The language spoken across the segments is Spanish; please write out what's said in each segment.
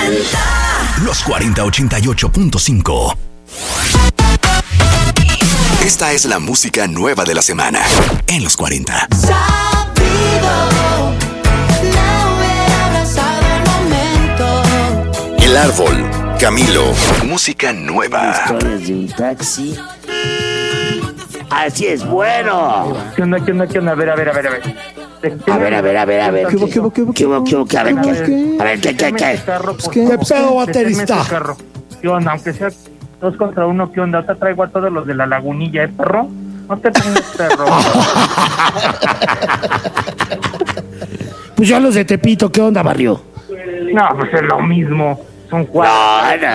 Los 4088.5. Esta es la música nueva de la semana en Los 40. El Árbol, Camilo. Música nueva. Historias de un taxi. Así es, bueno. ¿Qué onda? A ver. A ver. ¿Qué hubo? ¿Qué? ¿Qué pedo, baterista? ¿Qué onda? Aunque sea 2 contra 1, ¿qué onda? Ahorita traigo a todos los de la lagunilla, perro? No te pongas, perro. Pues yo a los de Tepito, ¿qué onda, barrio? No, pues es lo mismo. Son 4. No.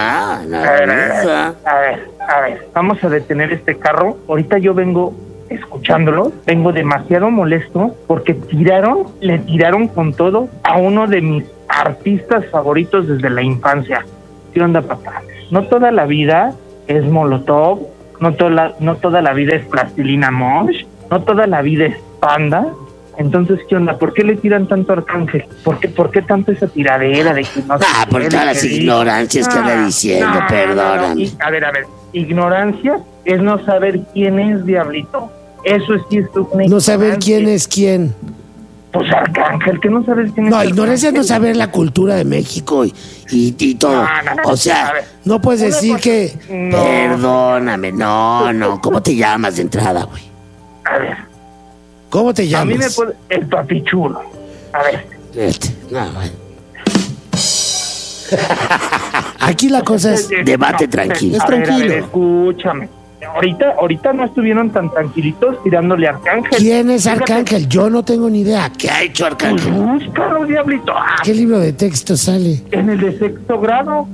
A ver. Vamos a detener este carro. Ahorita yo vengo escuchándolo. Vengo demasiado molesto porque le tiraron con todo a uno de mis artistas favoritos desde la infancia. ¿Qué onda, papá? No toda la vida es Molotov. No toda la vida es Plastilina Mosh. No toda la vida es Panda. Entonces, ¿qué onda? ¿Por qué le tiran tanto a Arcángel? ¿Por qué tanto esa tiradera de que no por todas las ignorancias que anda diciendo, perdóname. A ver, ignorancia es no saber quién es Diablito. Eso sí es una No saber quién es quién. Pues Arcángel, que no sabes quién es. No, ignorancia es no saber la cultura de México y todo. No, o sea, no puedes decir que... No. Perdóname, no. ¿Cómo te llamas de entrada, güey? A ver. ¿Cómo te llamas? A mí me puede... El papichulo. A ver. Aquí la cosa es... Debate tranquilo. Es tranquilo. A ver, escúchame. Ahorita no estuvieron tan tranquilitos tirándole a Arcángel. ¿Quién es Arcángel? Yo no tengo ni idea. ¿Qué ha hecho Arcángel? Pues búscalo, Diablito. ¿Qué libro de texto sale? En el de sexto grado.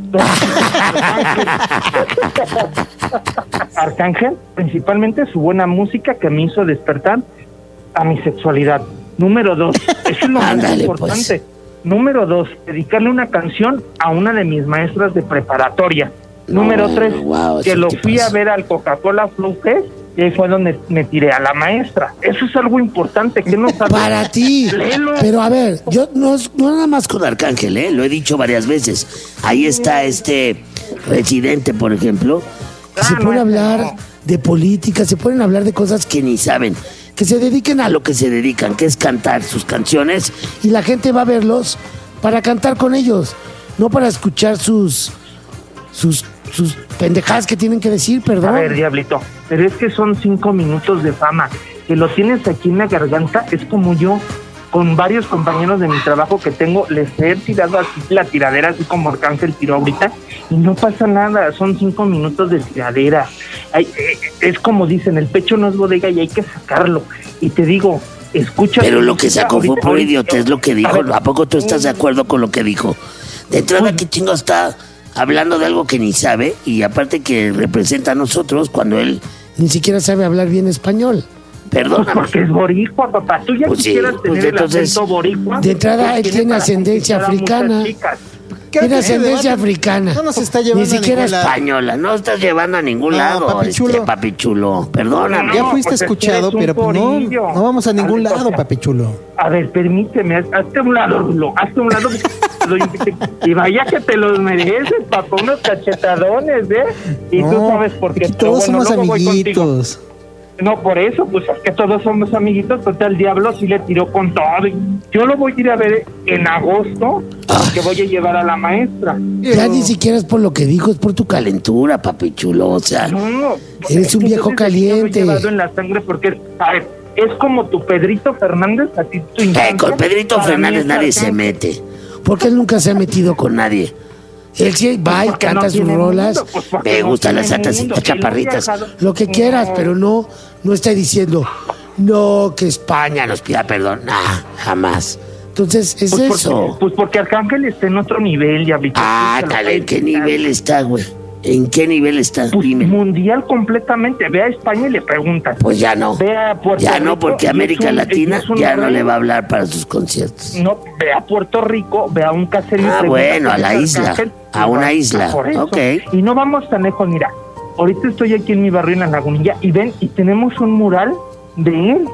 Arcángel, principalmente su buena música que me hizo despertar a mi sexualidad. Número 2, eso es lo más importante. Pues. Número 2, dedicarle una canción a una de mis maestras de preparatoria. Número 3, que lo fui a ver al Coca-Cola Flow Fest y ahí fue donde me tiré a la maestra. Eso es algo importante que no sabes. Para ti. Léelo. Pero a ver, yo no nada más con Arcángel, lo he dicho varias veces. Ahí está Residente, por ejemplo. Se puede hablar de política, se pueden hablar de cosas que ni saben. Que se dediquen a lo que se dedican, que es cantar sus canciones, y la gente va a verlos para cantar con ellos, no para escuchar sus pendejadas que tienen que decir, perdón. A ver, Diablito, pero es que son 5 minutos de fama, que lo tienes aquí en la garganta. Es como yo, con varios compañeros de mi trabajo que tengo, les he tirado así la tiradera, así como Arcángel tiró ahorita, y no pasa nada, son 5 minutos de tiradera. Es como dicen, el pecho no es bodega y hay que sacarlo. Y te digo, escucha. Pero lo que sacó fue por idiotez lo que dijo. ¿A poco tú estás de acuerdo con lo que dijo? De entrada, ¿qué chingo está hablando de algo que ni sabe? Y aparte que representa a nosotros cuando él ni siquiera sabe hablar bien español. Perdón. Pues porque es boricua, papá. Tú ya quisieras tener entonces, el acento boricua. De entrada, él tiene ascendencia africana. Tiene ascendencia africana. No nos está llevando ni siquiera española. No estás llevando a ningún lado, papichulo. Perdóname. Ya fuiste escuchado, pero no vamos a ningún lado, papichulo. A ver, permíteme, hazte un lado. Y vaya que te los mereces, papá, unos cachetadones, Y tú sabes por qué. Todos somos amiguitos. No, por eso, pues es que todos somos amiguitos, total, el diablo sí le tiró con todo. Yo lo voy a ir a ver en agosto, que voy a llevar a la maestra. Ya ni siquiera es por lo que dijo, es por tu calentura, papichulo, o sea, eres un viejo caliente. Yo lo he llevado en la sangre porque, a ver, es como tu Pedrito Fernández, a ti tu infancia. Con Pedrito Fernández nadie se mete, porque él nunca se ha metido con nadie. Él sí va y canta sus rolas. Me gustan las atacitas chaparritas. Lo que quieras, pero no está diciendo, no, que España nos pida perdón. Jamás. Entonces, es eso. Pues porque Arcángel está en otro nivel, ya. ¿En qué nivel está, güey? ¿En qué nivel está? Pues mundial completamente. Ve a España y le preguntan. Pues ya no. Ve a Puerto ya Rico, no, porque América Latina ya no le va a hablar para sus conciertos. No, ve a Puerto Rico, ve a un caserío. Bueno, a la isla. A una isla. Ok. Y no vamos tan lejos, mira. Ahorita estoy aquí en mi barrio, en La Lagunilla, y ven, y tenemos un mural de él.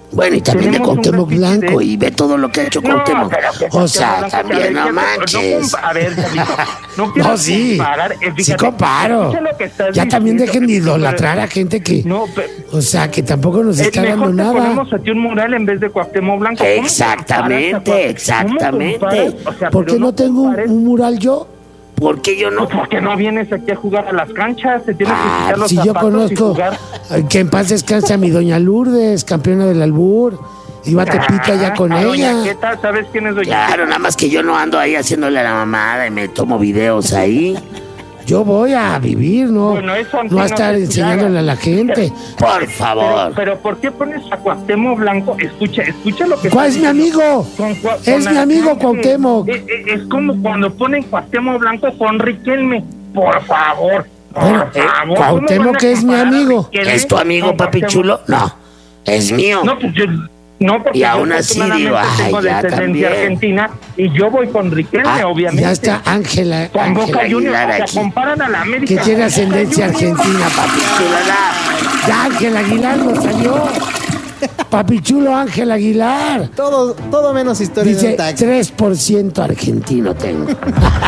Bueno, y también de Tenemos un Cuauhtémoc graffiti Blanco, de- y ve todo lo que ha hecho No, Cuauhtémoc. pero que O sea, Cuauhtémoc Blanco, también, a ver, no ya- manches. A ver, Chavito, no quiero No, sí. comparar. Sí Fíjate, comparo. escucha lo que estás Ya también diciendo, dejen de pero- idolatrar a gente que... No, pero... O sea, que tampoco nos está mejor dando te nada. ponemos a ti un mural en vez de Cuauhtémoc Blanco. ¿Cómo Exactamente, comparas a Cuau- exactamente. ¿Cómo comparas? O sea, ¿Por pero qué no tengo compares- un mural yo? ¿Por qué yo no? Pues porque no vienes aquí a jugar a las canchas, te tienes que quitar los Si yo zapatos y conozco jugar. que en paz descanse a mi doña Lourdes, campeona del albur. Iba a Tepito allá con a Doña ella. Queta, ¿sabes quién es Doña Claro, nada más que yo no ando ahí haciéndole a la mamada y me tomo videos ahí. Yo voy a vivir, ¿no? Bueno, eso No a estar no sé si enseñándole haga. a la gente. Por favor. Pero ¿por qué pones a Cuauhtémoc Blanco? Escucha lo que... ¿Cuál es mi está diciendo. amigo? Es mi amigo Cuauhtémoc. Es como cuando ponen Cuauhtémoc Blanco con Riquelme. Por favor. Bueno, Cuauhtémoc es mi amigo. ¿Es tu amigo, papi chulo? No, es mío. No, pues yo... No, porque Y yo aún así afortunadamente digo, ay, tengo ya descendencia también. argentina y yo voy con Riquelme, Ah, obviamente. Ya está Ángela. Con Boca Ángela Juniors, Aguilar o sea, aquí. comparan a la América. Que tiene ascendencia Boca Juniors. argentina, papi chulo. Ya Ángel Aguilar nos salió. Papi chulo Ángel Aguilar. Todo menos historia de Dice un taxi. 3% argentino tengo.